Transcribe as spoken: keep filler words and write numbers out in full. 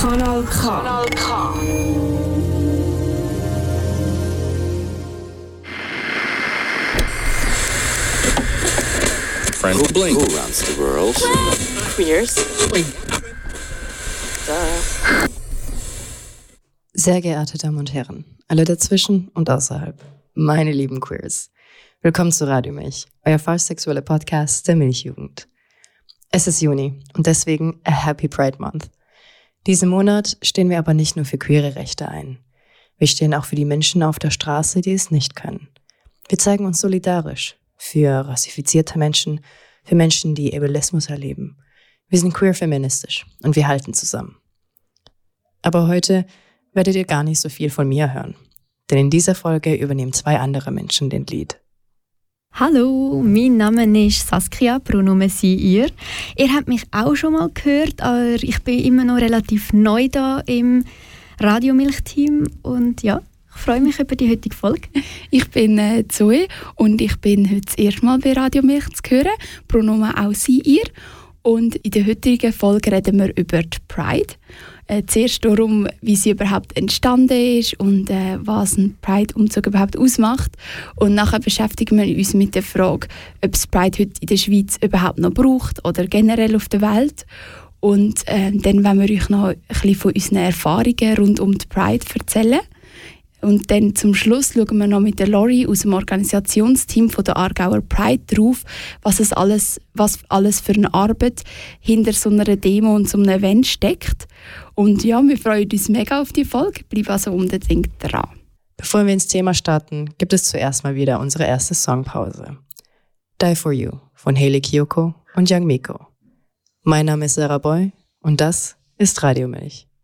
Kanal K. Kanal K. Friend who blink. Who runs the world? Queers. Da. Sehr geehrte Damen und Herren, alle dazwischen und außerhalb, meine lieben Queers, willkommen zu Radio Milch, euer falsch sexuelle Podcast der Milchjugend. Es ist Juni und deswegen a Happy Pride Month. Diesen Monat stehen wir aber nicht nur für queere Rechte ein. Wir stehen auch für die Menschen auf der Straße, die es nicht können. Wir zeigen uns solidarisch für rassifizierte Menschen, für Menschen, die Ableismus erleben. Wir sind queer-feministisch und wir halten zusammen. Aber heute werdet ihr gar nicht so viel von mir hören, denn in dieser Folge übernehmen zwei andere Menschen den Lead. Hallo, mein Name ist Saskia, Pronomen sie, ihr. Ihr habt mich auch schon mal gehört, aber ich bin immer noch relativ neu da im Radiomilch-Team und ja, ich freue mich über die heutige Folge. Ich bin äh, Zoe und ich bin heute das erste Mal bei Radio Milch zu hören, Pronomen auch sie, ihr. Und in der heutigen Folge reden wir über die Pride. Äh, zuerst darum, wie sie überhaupt entstanden ist und äh, was ein Pride-Umzug überhaupt ausmacht. Und nachher beschäftigen wir uns mit der Frage, ob es Pride heute in der Schweiz überhaupt noch braucht oder generell auf der Welt. Und äh, dann wollen wir euch noch ein bisschen von unseren Erfahrungen rund um die Pride erzählen. Und dann zum Schluss schauen wir noch mit der Lori aus dem Organisationsteam von der Aargauer Pride drauf, was, es alles, was alles für eine Arbeit hinter so einer Demo und so einem Event steckt. Und ja, wir freuen uns mega auf die Folge. Bleib also unbedingt dran. Bevor wir ins Thema starten, gibt es zuerst mal wieder unsere erste Songpause. Die For You von Hayley Kiyoko und Young Miko. Mein Name ist Sarah Boy und das ist Radio Milch.